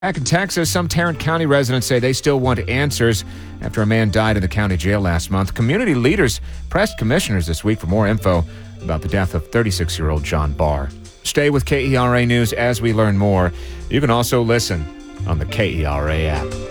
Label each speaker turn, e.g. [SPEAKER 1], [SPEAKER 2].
[SPEAKER 1] Back in Texas, some Tarrant County residents say they still want answers after a man died in the county jail last month. Community leaders pressed commissioners this week for more info about the death of 36-year-old John Barr. Stay with KERA News as we learn more. You can also listen on the KERA app.